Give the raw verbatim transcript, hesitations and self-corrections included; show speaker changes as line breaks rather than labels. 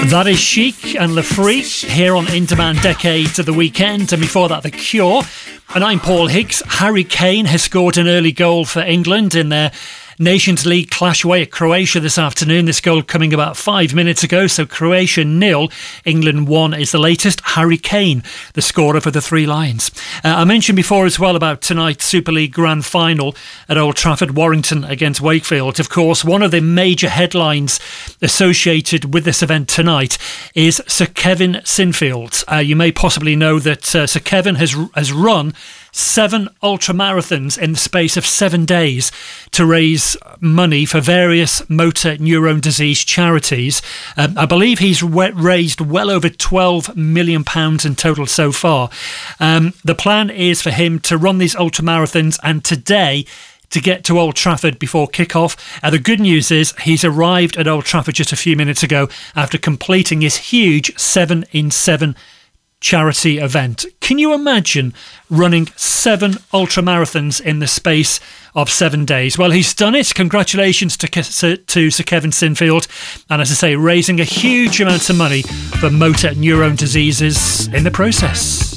That is Chic and Le Freak here on In Demand Decades of the Weekend, and before that The Cure. And I'm Paul Higgs. Harry Kane has scored an early goal for England in their Nations League clash away at Croatia this afternoon. This goal coming about five minutes ago. So Croatia nil, England one is the latest. Harry Kane, the scorer for the Three Lions. Uh, I mentioned before as well about tonight's Super League Grand Final at Old Trafford, Warrington against Wakefield. Of course, one of the major headlines associated with this event tonight is Sir Kevin Sinfield. Uh, you may possibly know that uh, Sir Kevin has has run seven ultramarathons in the space of seven days to raise money for various motor neurone disease charities. Um, I believe he's raised well over twelve million pounds in total so far. Um, the plan is for him to run these ultramarathons, and today to get to Old Trafford before kick-off. Uh, the good news is he's arrived at Old Trafford just a few minutes ago after completing his huge seven in seven charity event. Can you imagine running seven ultramarathons in the space of seven days? Well, he's done it. Congratulations to, to Sir Kevin Sinfield. And as I say, raising a huge amount of money for motor neurone diseases in the process.